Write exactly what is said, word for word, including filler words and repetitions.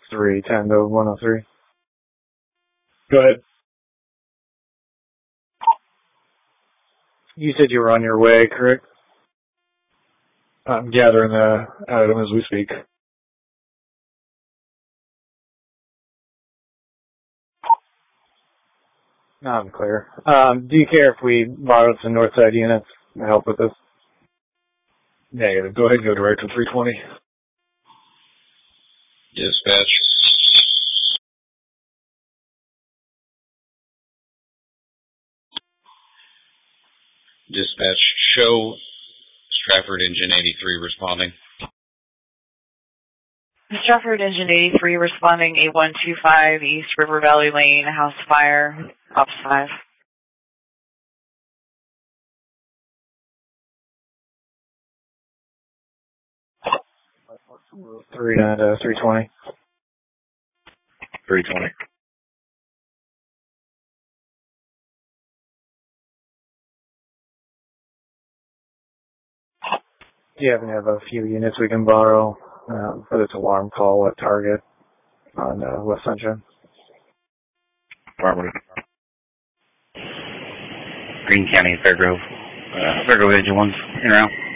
three ten to one oh three. Go ahead. You said you were on your way, correct? I'm gathering the item as we speak. No, I'm clear. Um, do you care if we borrowed some Northside units to help with this? Negative. Go ahead and go direct to three twenty. Dispatch. Dispatch. Show Stratford Engine eighty-three responding. Stratford Engine eighty-three responding eight one two five East River Valley Lane, house fire, ops five. Three and uh, three twenty. three twenty. Do you happen to have a few units we can borrow uh, for this alarm call at Target on uh, West Sunshine? Affirmative. Green County, Fairgrove. Uh, Fairgrove Engine one, in and out.